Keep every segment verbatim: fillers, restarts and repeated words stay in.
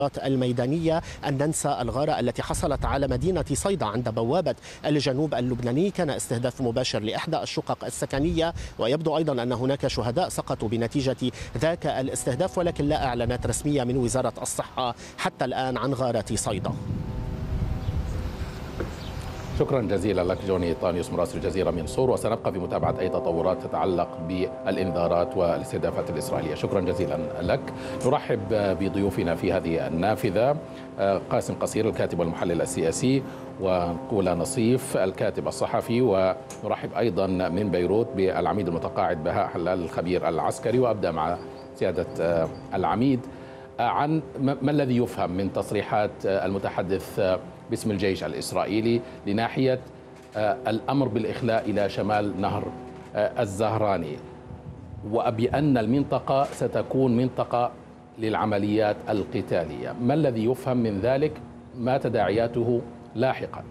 الميدانية أن ننسى الغارة التي حصلت على مدينة صيدا عند بوابة الجنوب اللبناني. كان استهداف مباشر لإحدى الشقق السكنية، ويبدو أيضا أن هناك شهداء سقطوا بنتيجة ذاك الاستهداف، ولكن لا إعلانات رسمية من وزارة الصحة حتى الآن عن غارة صيدا. شكرا جزيلا لك جوني طانيوس مراسل الجزيرة من صور، وسنبقى في متابعة أي تطورات تتعلق بالانذارات والاستهدافات الإسرائيلية. شكرا جزيلا لك. نرحب بضيوفنا في هذه النافذة: قاسم قصير الكاتب والمحلل السياسي، وقولة نصيف الكاتب الصحفي، ونرحب أيضا من بيروت بالعميد المتقاعد بهاء حلال الخبير العسكري. وأبدأ مع سيادة العميد عن ما الذي يفهم من تصريحات المتحدث باسم الجيش الإسرائيلي لناحية الأمر بالإخلاء إلى شمال نهر الزهراني، وبأن المنطقة ستكون منطقة للعمليات القتالية. ما الذي يفهم من ذلك؟ ما تداعياته لاحقا؟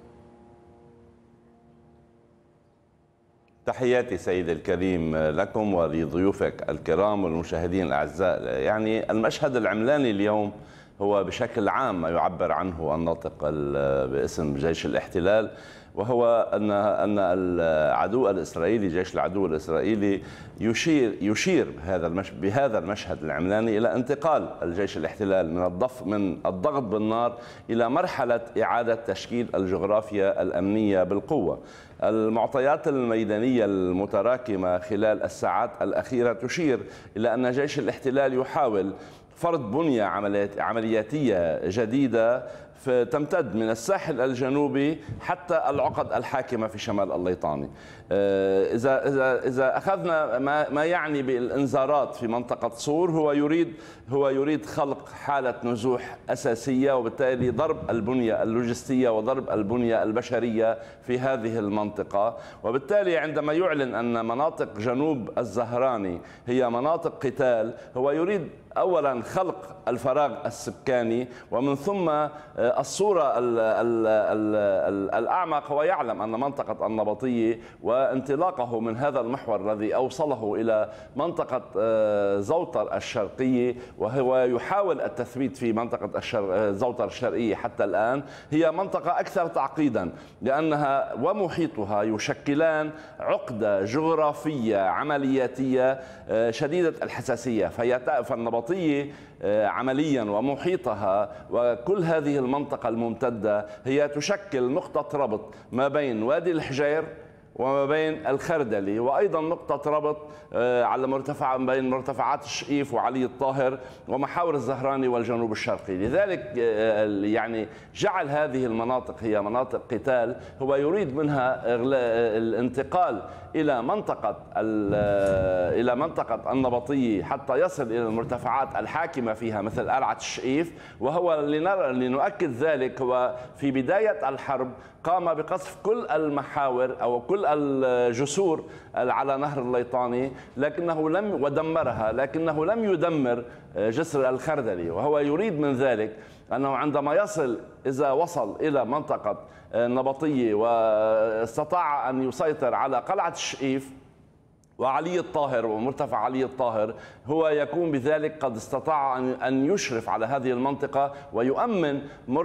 تحياتي سيد الكريم لكم ولضيوفك الكرام والمشاهدين الأعزاء. يعني المشهد العملاني اليوم هو بشكل عام ما يعبر عنه الناطق باسم جيش الاحتلال، وهو أن أن العدو الإسرائيلي، جيش العدو الإسرائيلي يشير يشير بهذا المشهد بهذا المشهد العملاني إلى انتقال الجيش الاحتلال من الضف من الضغط بالنار إلى مرحلة إعادة تشكيل الجغرافيا الأمنية بالقوة. المعطيات الميدانية المتراكمة خلال الساعات الأخيرة تشير إلى أن جيش الاحتلال يحاول فرض بنية عملياتية جديدة تمتد من الساحل الجنوبي حتى العقد الحاكمة في شمال الليطاني. إذا إذا إذا أخذنا ما ما يعني بالإنذارات في منطقة صور، هو يريد هو يريد خلق حالة نزوح أساسية، وبالتالي ضرب البنية اللوجستية وضرب البنية البشرية في هذه المنطقة. وبالتالي عندما يعلن أن مناطق جنوب الزهراني هي مناطق قتال، هو يريد أولا خلق الفراغ السكاني، ومن ثم الصورة الأعمق. هو يعلم أن منطقة النبطية وانطلاقه من هذا المحور الذي أوصله إلى منطقة زوطر الشرقية، وهو يحاول التثبيت في منطقة زوطر الشرقية حتى الآن، هي منطقة أكثر تعقيدا، لأنها ومحيطها يشكلان عقدة جغرافية عملياتية شديدة الحساسية. فالنبطية عمليا ومحيطها وكل هذه المنطقة الممتدة هي تشكل نقطة ربط ما بين وادي الحجير وما بين الخردلي، وأيضا نقطة ربط على مرتفع بين مرتفعات الشقيف وعلي الطاهر ومحاور الزهراني والجنوب الشرقي. لذلك يعني جعل هذه المناطق هي مناطق قتال. هو يريد منها الانتقال إلى منطقة إلى منطقة النبطية حتى يصل إلى المرتفعات الحاكمة فيها مثل قلعة الشقيف. وهو لنؤكد ذلك، هو في بداية الحرب قام بقصف كل المحاور أو كل الجسور على نهر الليطاني، لكنه لم ودمرها لكنه لم يدمر جسر الخردلي. وهو يريد من ذلك أنه عندما يصل إذا وصل إلى منطقة النبطية واستطاع أن يسيطر على قلعة الشقيف وعلي الطاهر ومرتفع علي الطاهر، هو يكون بذلك قد استطاع أن يشرف على هذه المنطقة ويؤمن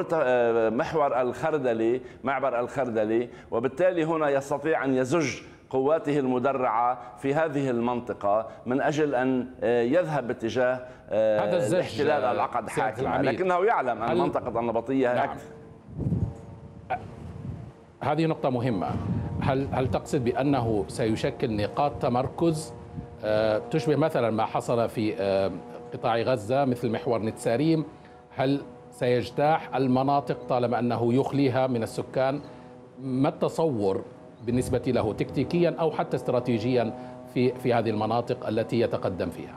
محور الخردلي معبر الخردلي، وبالتالي هنا يستطيع أن يزج قواته المدرعة في هذه المنطقة من أجل أن يذهب باتجاه الاحتلال العقد حاكمة، لكنه يعلم أن منطقة النبطية نعم. هذه نقطة مهمة. هل هل تقصد بأنه سيشكل نقاط تمركز تشبه مثلا ما حصل في قطاع غزة مثل محور نتساريم؟ هل سيجتاح المناطق طالما أنه يخليها من السكان؟ ما التصور بالنسبة له تكتيكيا أو حتى استراتيجيا في في هذه المناطق التي يتقدم فيها؟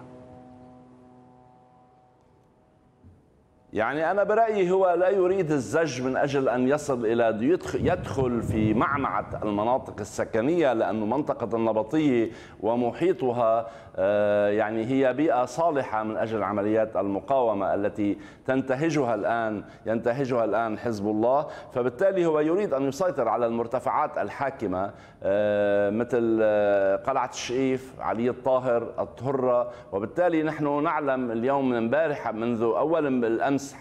يعني أنا برأيي هو لا يريد الزج من أجل أن يصل إلى يدخل في معمعة المناطق السكنية، لأن منطقة النبطية ومحيطها يعني هي بيئة صالحة من أجل عمليات المقاومة التي تنتهجها الآن ينتهجها الآن حزب الله. فبالتالي هو يريد أن يسيطر على المرتفعات الحاكمة مثل قلعة الشقيف، علي الطاهر، الطهرة. وبالتالي نحن نعلم اليوم من امبارح منذ أول الأمس